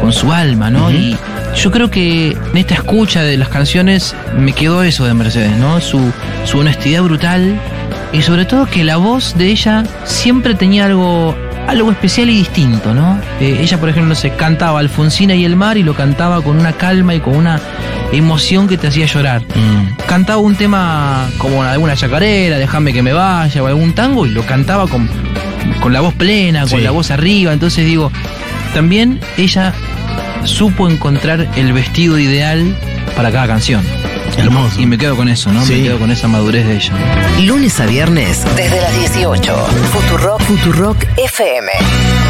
su alma, ¿no? Y yo creo que en esta escucha de las canciones me quedó eso de Mercedes, ¿no? Su honestidad brutal y sobre todo que la voz de ella siempre tenía algo especial y distinto, ¿no? Ella, por ejemplo, cantaba Alfonsina y el mar y lo cantaba con una calma y con una emoción que te hacía llorar. Cantaba un tema como alguna chacarera, Déjame que me vaya, o algún tango, y lo cantaba con la voz plena, con la voz arriba. Entonces digo, también ella supo encontrar el vestido ideal para cada canción. Hermoso. Y me quedo con eso, ¿no? Sí. Me quedo con esa madurez de ella. Lunes a viernes, desde las 18. Futurock FM.